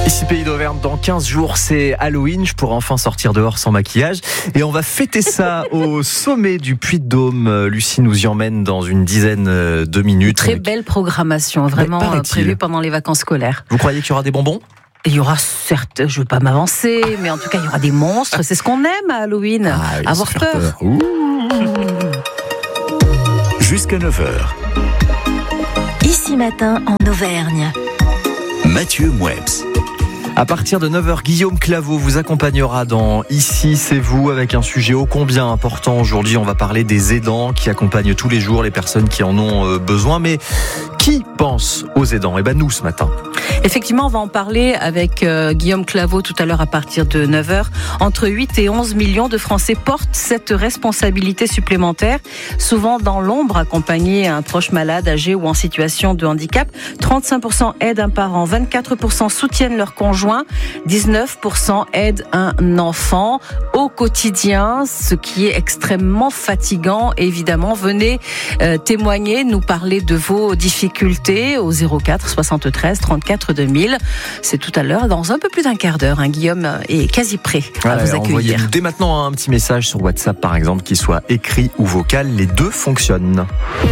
Ici Pays d'Auvergne, dans 15 jours, c'est Halloween. Je pourrai enfin sortir dehors sans maquillage. Et on va fêter ça au sommet du Puy-de-Dôme. Lucie nous y emmène dans une dizaine de minutes. Très belle programmation, vraiment prévue pendant les vacances scolaires. Vous croyez qu'il y aura des bonbons ? Il y aura certes, je ne veux pas m'avancer, mais en tout cas, il y aura des monstres. C'est ce qu'on aime à Halloween, avoir peur. Jusqu'à 9h. Ici matin en Auvergne. Mathieu Mouebs. À partir de 9h, Guillaume Claveau vous accompagnera dans Ici c'est vous avec un sujet ô combien important. Aujourd'hui, on va parler des aidants qui accompagnent tous les jours les personnes qui en ont besoin. Mais qui pense aux aidants ? Eh bien nous ce matin. Effectivement, on va en parler avec Guillaume Claveau tout à l'heure à partir de 9h. Entre 8 et 11 millions de Français portent cette responsabilité supplémentaire, souvent dans l'ombre, accompagnés à un proche malade, âgé ou en situation de handicap. 35% aident un parent, 24% soutiennent leur conjoint, 19% aident un enfant au quotidien, ce qui est extrêmement fatigant. Évidemment, venez témoigner, nous parler de vos difficultés au 04 73 34 2000. C'est tout à l'heure, dans un peu plus d'un quart d'heure. Guillaume est quasi prêt à vous accueillir. Envoyez-nous dès maintenant un petit message sur WhatsApp, par exemple, qu'il soit écrit ou vocal. Les deux fonctionnent.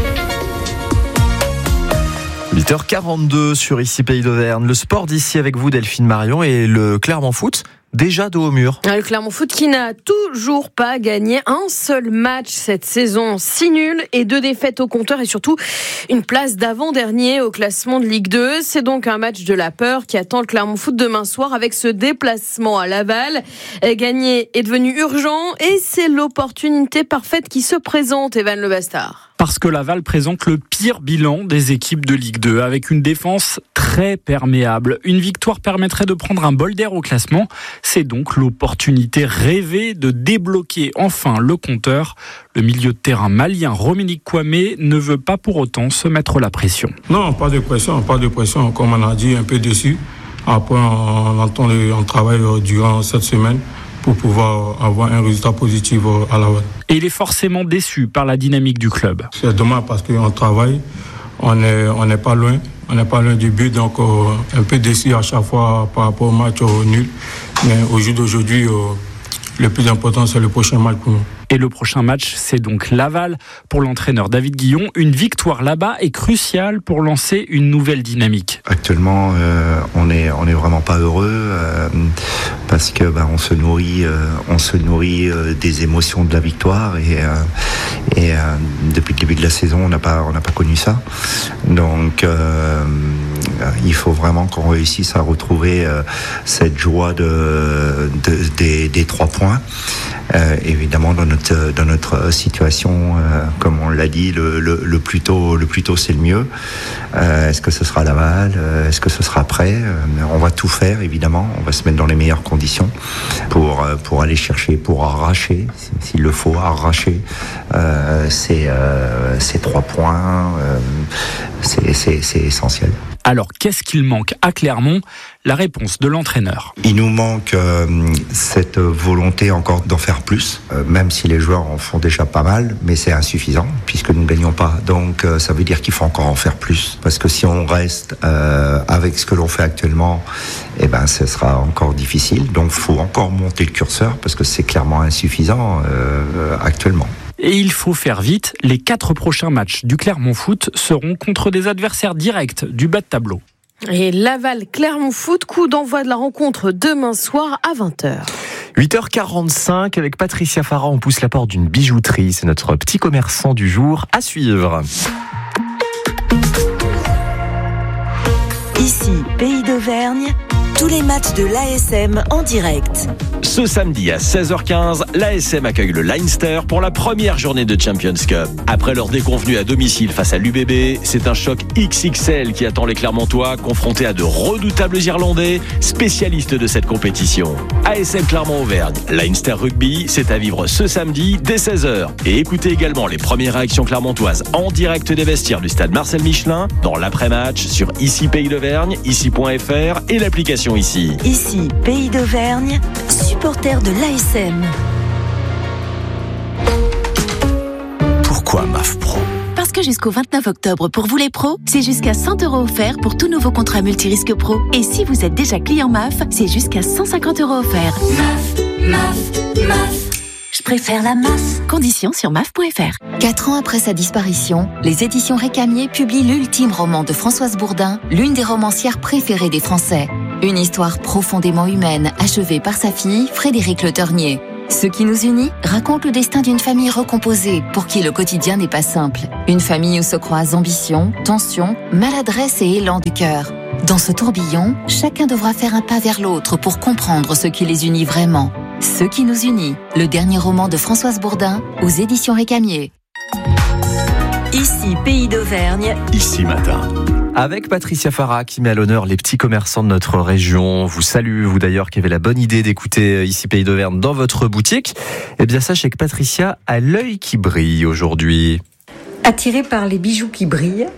8h42 sur Ici Pays d'Auvergne. Le sport d'ici avec vous, Delphine Marion, et le Clermont Foot. Déjà dos au mur. Le Clermont Foot qui n'a toujours pas gagné un seul match cette saison. 6 nuls et 2 défaites au compteur et surtout une place d'avant-dernier au classement de Ligue 2. C'est donc un match de la peur qui attend le Clermont Foot demain soir avec ce déplacement à Laval. Gagner est devenu urgent et c'est l'opportunité parfaite qui se présente, Evan Le Bastard. Parce que Laval présente le pire bilan des équipes de Ligue 2, avec une défense très perméable. Une victoire permettrait de prendre un bol d'air au classement. C'est donc l'opportunité rêvée de débloquer enfin le compteur. Le milieu de terrain malien Rominique Kwame ne veut pas pour autant se mettre la pression. Non, pas de pression. Comme on a dit, un peu déçu. Après, on travaille durant cette semaine pour pouvoir avoir un résultat positif à Laval. Et il est forcément déçu par la dynamique du club. C'est dommage parce qu'on travaille, on n'est pas loin. On n'est pas loin du but, donc un peu déçu à chaque fois par rapport au match nul. Mais au jour d'aujourd'hui, le plus important, c'est le prochain match pour nous. Et le prochain match, c'est donc Laval. Pour l'entraîneur David Guillon, une victoire là-bas est cruciale pour lancer une nouvelle dynamique. Actuellement, on n'est vraiment pas heureux parce que on se nourrit des émotions de la victoire et depuis le début de la saison, on n'a pas connu ça. Donc il faut vraiment qu'on réussisse à retrouver cette joie des 3 points. Évidemment, dans notre situation, comme on l'a dit, le plus tôt c'est le mieux. Est-ce que ce sera Laval ? Est-ce que ce sera après ? On va tout faire, évidemment. On va se mettre dans les meilleures conditions pour aller chercher, pour arracher, s'il le faut, arracher ces 3 points. C'est essentiel. Alors, qu'est-ce qu'il manque à Clermont ? La réponse de l'entraîneur. Il nous manque cette volonté encore d'en faire plus, même si les joueurs en font déjà pas mal, mais c'est insuffisant puisque nous ne gagnons pas. Donc ça veut dire qu'il faut encore en faire plus. Parce que si on reste avec ce que l'on fait actuellement, ce sera encore difficile. Donc il faut encore monter le curseur parce que c'est clairement insuffisant actuellement. Et il faut faire vite. Les 4 prochains matchs du Clermont Foot seront contre des adversaires directs du bas de tableau. Et Laval-Clermont Foot, coup d'envoi de la rencontre demain soir à 20h. 8h45 avec Patricia Farah, on pousse la porte d'une bijouterie. C'est notre petit commerçant du jour à suivre. Ici, Pays d'Auvergne, tous les matchs de l'ASM en direct. Ce samedi à 16h15, l'ASM accueille le Leinster pour la première journée de Champions Cup. Après leur déconvenue à domicile face à l'UBB, c'est un choc XXL qui attend les Clermontois, confrontés à de redoutables Irlandais, spécialistes de cette compétition. ASM Clermont-Auvergne, Leinster Rugby, c'est à vivre ce samedi dès 16h. Et écoutez également les premières réactions clermontoises en direct des vestiaires du stade Marcel Michelin dans l'après-match sur Ici Pays d'Auvergne, ici.fr et l'application Ici. Ici, Pays d'Auvergne, supporter de l'ASM. Pourquoi MAF Pro ? Parce que jusqu'au 29 octobre, pour vous les pros, c'est jusqu'à 100 € offerts pour tout nouveau contrat multirisque pro. Et si vous êtes déjà client MAF, c'est jusqu'à 150 € offerts. MAF. Je préfère la MAF. Conditions sur maf.fr. 4 ans après sa disparition, les éditions Récamier publient l'ultime roman de Françoise Bourdin, l'une des romancières préférées des Français. Une histoire profondément humaine, achevée par sa fille, Frédérique Le Ternier. Ce qui nous unit raconte le destin d'une famille recomposée, pour qui le quotidien n'est pas simple. Une famille où se croisent ambition, tension, maladresse et élan du cœur. Dans ce tourbillon, chacun devra faire un pas vers l'autre pour comprendre ce qui les unit vraiment. Ce qui nous unit, le dernier roman de Françoise Bourdin, aux éditions Récamier. Ici, Pays d'Auvergne. Ici Matin. Avec Patricia Farah qui met à l'honneur les petits commerçants de notre région. Vous salue, vous d'ailleurs qui avez la bonne idée d'écouter Ici Pays d'Auvergne dans votre boutique. Eh bien sachez que Patricia a l'œil qui brille aujourd'hui. Attirée par les bijoux qui brillent,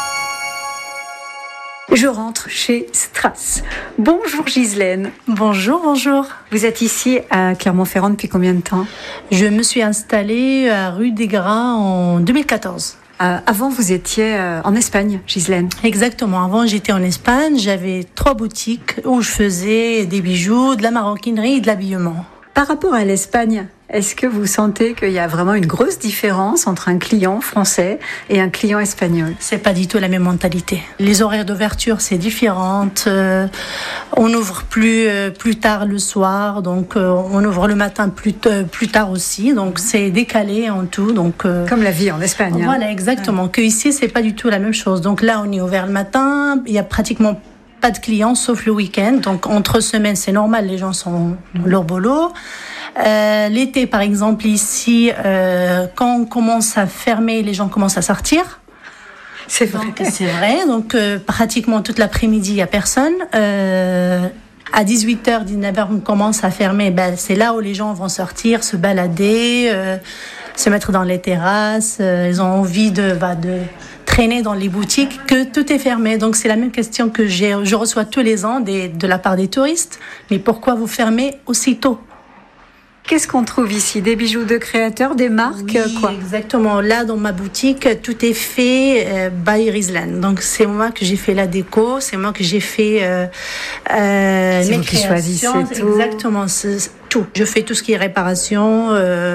je rentre chez Strass. Bonjour Ghislaine. Bonjour. Vous êtes ici à Clermont-Ferrand depuis combien de temps ? Je me suis installée à rue des Gras en 2014. Avant, vous étiez en Espagne, Ghislaine. Exactement. Avant, j'étais en Espagne. J'avais 3 boutiques où je faisais des bijoux, de la maroquinerie et de l'habillement. Par rapport à l'Espagne, est-ce que vous sentez qu'il y a vraiment une grosse différence entre un client français et un client espagnol ? C'est pas du tout la même mentalité. Les horaires d'ouverture, c'est différent. On ouvre plus tard le soir, donc on ouvre le matin plus tard aussi, donc c'est décalé en tout. Donc comme la vie en Espagne. Voilà, exactement. Ouais. Que ici, c'est pas du tout la même chose. Donc là, on est ouvert le matin. Il y a pratiquement pas de clients sauf le week-end. Donc entre semaines, c'est normal, les gens sont dans leur boulot. L'été, par exemple, ici, quand on commence à fermer, les gens commencent à sortir. C'est vrai. Donc pratiquement toute l'après-midi, il n'y a personne. À 18h, 19h, on commence à fermer. C'est là où les gens vont sortir, se balader, se mettre dans les terrasses. Ils ont envie de traîner dans les boutiques, que tout est fermé. Donc c'est la même question que je reçois tous les ans de la part des touristes. Mais pourquoi vous fermez aussitôt ? Qu'est-ce qu'on trouve ici ? Des bijoux de créateurs, des marques, oui, quoi ? Exactement. Là, dans ma boutique, tout est fait by Rizlan. Donc, c'est moi que j'ai fait la déco, c'est moi que j'ai fait c'est mes vous qui choisissez tout. Exactement, c'est tout. Je fais tout ce qui est réparation.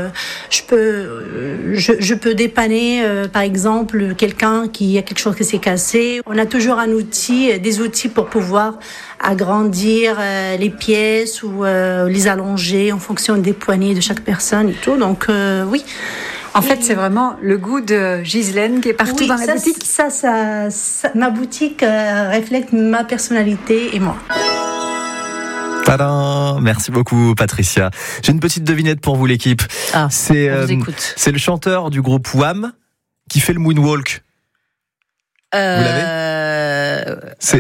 Je peux dépanner, par exemple, quelqu'un qui a quelque chose qui s'est cassé. On a toujours des outils pour pouvoir agrandir les pièces ou les allonger en fonction des poignées de chaque personne et tout. Donc oui. En fait, c'est vraiment le goût de Ghislaine qui est partout dans la boutique. Ma boutique reflète ma personnalité et moi. Tadam! Merci beaucoup Patricia. J'ai une petite devinette pour vous l'équipe. On vous écoute. C'est le chanteur du groupe Wham qui fait le moonwalk. Vous l'avez?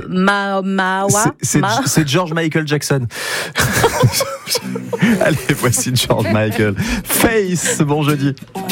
C'est George Michael Jackson. Allez, voici George Michael. Face, bon jeudi.